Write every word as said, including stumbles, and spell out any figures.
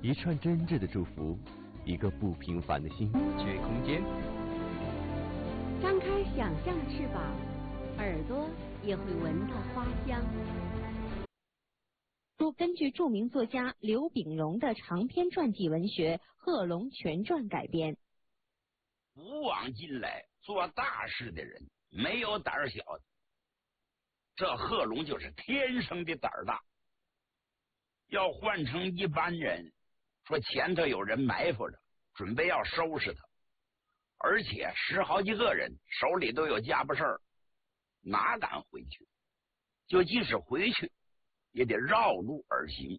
一串真挚的祝福，一个不平凡的心。 觉空间， 张开想象的翅膀，耳朵也会闻到花香。都根据著名作家刘秉荣的长篇传记文学《贺龙全传》改编。 古往今来做大事的人没有胆儿小的，这贺龙就是天生的胆儿大。要换成一般人，说前头有人埋伏着，准备要收拾他，而且十好几个人手里都有家伙事儿，哪敢回去？就即使回去，也得绕路而行。